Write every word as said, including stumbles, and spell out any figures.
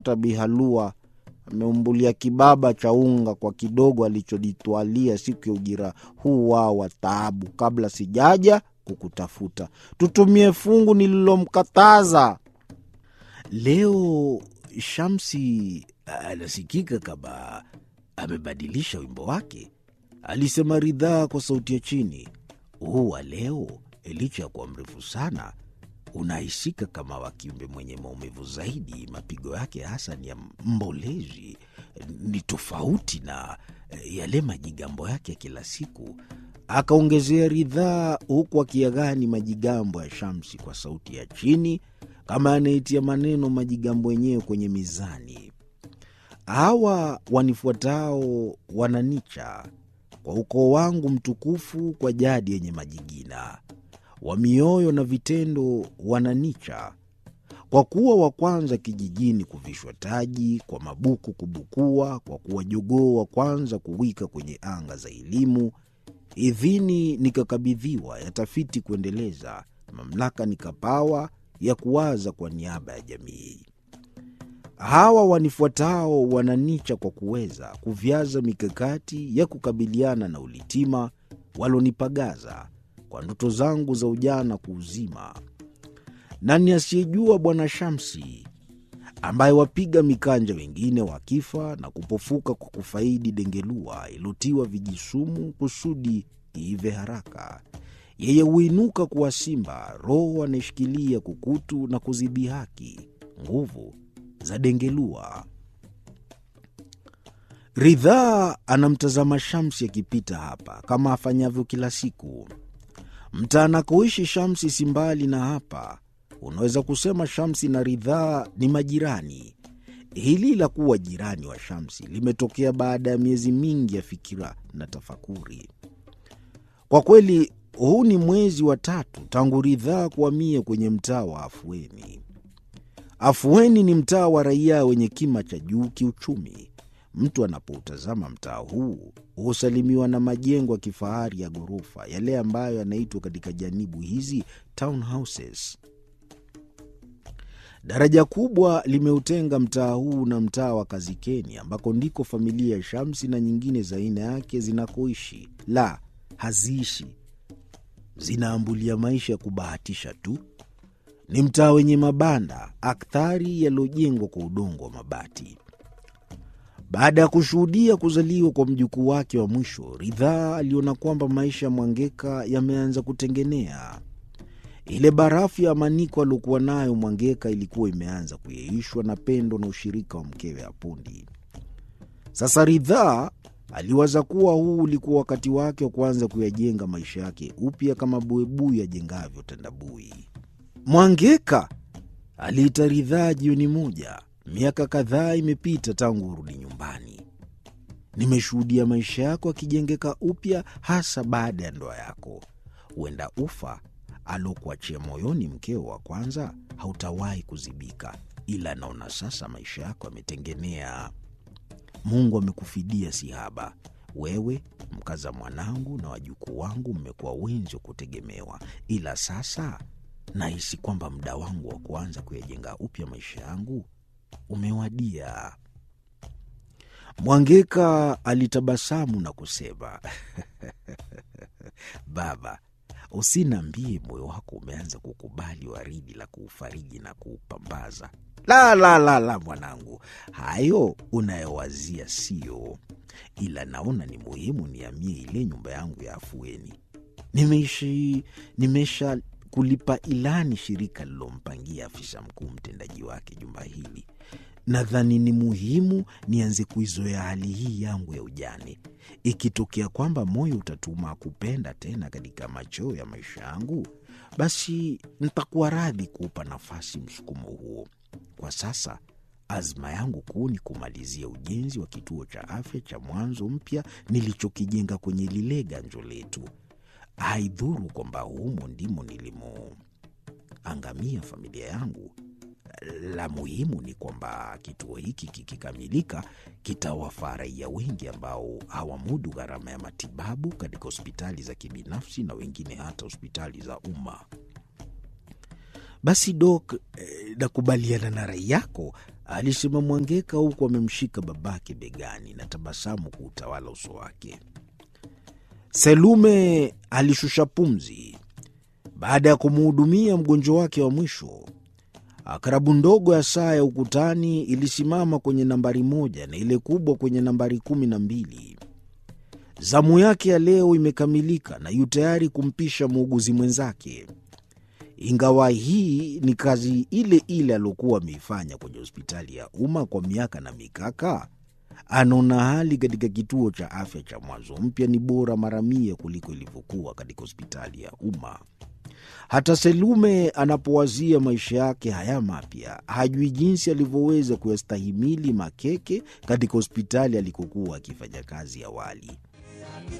Bihalua ameumbulia kibaba cha unga kwa kidogo alichoditwalia siku ya ujira huu wao wa taabu, kabla sijaja kukutafuta. Tutumie fungu nililomkataza. Leo Shamsi anasikika kama amebadilisha wimbo wake, alisema Ridhaa kwa sauti ya chini. Huu wa leo, licha ya kuwa mrefu sana, unahisika kama wa kiumbe mwenye maumivu zaidi. Mapigo yake hasa ni ya mbolezi, ni tofauti na yale majigambo yake ya kila siku, akaongezea Ridhaa, huku akiagani majigambo ya Shamsi kwa sauti ya chini kama anaitia maneno majigambo yenyewe kwenye mizani. Hawa wanifuatao wananicha kwa ukoo wangu mtukufu, kwa jadi yenye majigina, wa mioyo na vitendo wananicha, kwa kuwa wa kwanza kijijini kuvishwa taji, kwa mabuku kubukua, kwa kuwa jogoo wa kwanza kuwika kwenye anga za elimu. Idhini nikakabidhiwa ya tafiti kuendeleza, mamlaka nikapawa ya kuwaza kwa niaba ya jamii. Hawa wanifuatao wananicha kwa kuweza kuvyaza mikakati ya kukabiliana na ulitima walonipagaza kwa ndoto zangu za ujana kuuzima. Nani asiyejua Bwana Shamsi, ambaye wapiga mikanja wengine wakifa na kupofuka kwa kufaidi dengelua ilotiwa vijisumu kusudi iive haraka. Yeye huinuka kuwa simba, roho anaishikilia kukutu na kuzidhihaki nguvu za dengelua. Ridhaa anamtazama Shamsi akipita hapa kama afanyavyo kila siku. Mtaa anakoishi Shamsi si mbali na hapa. Unaweza kusema Shamsi na Ridhaa ni majirani. Hili la kuwa jirani wa Shamsi limetokea baada ya miezi mingi ya fikira na tafakuri. Kwa kweli, huu ni mwezi wa tatu tangu Ridhaa kuhamia kwenye mtaa wa Afueni. Afueni ni mtaa wa raia wenye kima cha juu kiuchumi. Mtu anapoutazama mtaa huu husalimiwa na majengo ya kifahari ya ghorofa, yale ambayo yanaitwa katika janibu hizi townhouses. Daraja kubwa limeutenga mtaa huu na mtaa wa Kazikeni, ambako ndiko familia ya Shamsi na nyingine za aina yake zinakoishi. La, haziishi, zinaambulia maisha ya kubahatisha tu. Ni mtaa wenye mabanda, akthari yaliyojengwa kwa udongo wa mabati. Baada ya kushuhudia kuzaliwa kwa mjukuu wake wa mwisho, Ridhaa aliona kwamba maisha ya Mwangeka yameanza kutengenea. Ile barafu ya maniko aliokuwa nayo Mwangeka ilikuwa imeanza kuyeyushwa na pendo na ushirika wa mkewe Apundi. Sasa Ridhaa aliwaza kuwa huu ulikuwa wakati wake wa kuanza kuyajenga maisha yake upya kama buibui ajengavyo tandabui. Mwangeka, aliita Ridhaa jioni moja. Miaka kadhaa imepita tangu urudi nyumbani. Nimeshuhudia maisha yako akijengeka upya, hasa baada ya ndoa yako. Huenda ufa alokuachia moyoni mkeo wa kwanza hautawahi kuzibika, ila naona sasa maisha yako yametengenea. Mungu amekufidia sihaba. Wewe, mkaza mwanangu na wajukuu wangu mmekuwa wenzi wa kutegemewa, ila sasa nahisi kwamba muda wangu wa kuanza kuyajenga upya maisha yangu umewadia. Mwangeka alitabasamu na kusema, baba, usiniambie moyo wako umeanza kukubali waridi la kuufariji na kuupambaza. La, la, la, la mwanangu, hayo unayowazia sio, ila naona ni muhimu nihamie ile nyumba yangu ya Afueni. Nimeishi, nimesha kulipa ilani shirika lilompangia afisa mkuu mtendaji wake jumba hili. Nadhani ni muhimu nianze kuizoea hali hii yangu ya ujane. Ikitokea kwamba moyo utatuma kupenda tena katika macho ya maisha yangu, basi nitakuwa radhi kuupa nafasi msukumo huo. Kwa sasa, azma yangu kuu ni kumalizia ujenzi wa kituo cha afya cha mwanzo mpya nilichokijenga kwenye lile ganjo letu. Haidhuru kwamba humo ndimo nilimo angamia familia yangu. La muhimu ni kwamba kituo hiki kikikamilika kitawafaa raia wengi ambao hawamudu gharama ya matibabu katika hospitali za kibinafsi na wengine hata hospitali za umma. Basi Dok, eh, nakubaliana na rai yako, alisema Mwangeka huku amemshika babake begani na tabasamu kuutawala uso wake. Selume alishusha pumzi baada ya kumuhudumia mgonjwa wake wa mwisho. Akarabu ndogo ya saa ya ukutani ilisimama kwenye nambari moja na ile kubwa kwenye nambari kumi na mbili. Zamu yake ya leo imekamilika na yu tayari kumpisha muuguzi mwenzake. Ingawa hii ni kazi ile ile aliyokuwa ameifanya kwenye hospitali ya umma kwa miaka na mikaka, anaona hali katika kituo cha afya cha Mwanzo Mpya ni bora mara mia kuliko ilivyokuwa katika hospitali ya umma. Hata Selume anapowazia maisha yake haya mapya, hajui jinsi alivyoweza kuyastahimili makeke katika hospitali alikokuwa akifanya kazi awali.